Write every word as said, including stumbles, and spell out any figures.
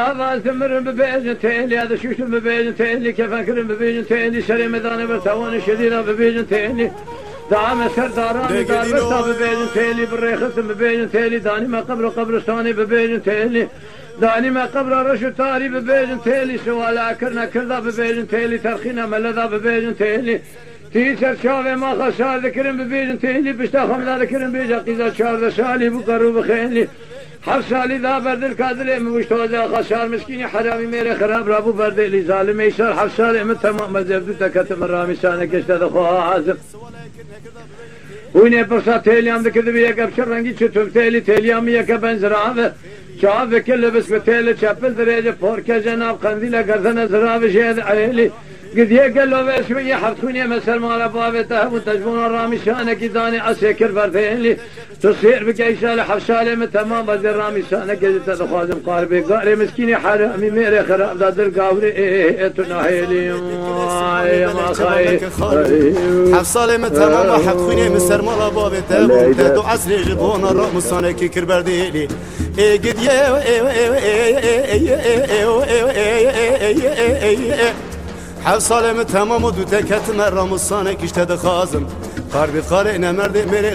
هذا ثمر ببيجن تيلي هذا شوش ببيجن تيلي كيف أكرم ببيجن تيلي شري مداني برتواني شديدة ببيجن تيلي دعم سرداراني دار برتا ببيجن تيلي بالريخص ببيجن تيلي داني ما قبر قبرستاني ببيجن تيلي داني ما قبر رشو تاري ببيجن تيلي سوالا كرنا كردا ببيجن تيلي ترخينا ملذا ببيجن تيلي تيسر شافي ما خسار ذكرن ببيجن تيلي بشتا خمدا ذكرن بيجا قيزا شار شالي بقرو بخيلي حفصالي ذا برد الكادلي موشتوزا خسار مسكيني حرامي ميري خراب رابو برد اللي ظالم يسار حفصالي من تمام مزبدو تكتم الرامي سانك اشتاد اخوها عازم ويني برسا تيليام ذكذب يكا بشرنجي چطوب تيلي تيليام يكا بنزرعه شعب كل بس بتيلي شابل دريجة فوركا جناب قنديلا قردنا زراب شهد عيلي قد يقل له باسمي حفتوني مسل مال بابته وتجبون الرامي شانك داني عسكر بردينلي تصير بكيشال حفشالي من تمام بدر رامي شانك قد تدخازم قاربي قاري مسكيني حرامي ميري خراب دادر قاوري ايه تناهيلي ما خاي حفصالي من تمام حفتوني مسل مال بابته وتدو عسلي جبون الرامي شانك كر بردينلي ايه قد يه حفصالي من تمام ودو تكت مرة مصانك اشتد خازم قاربي خالي نمرد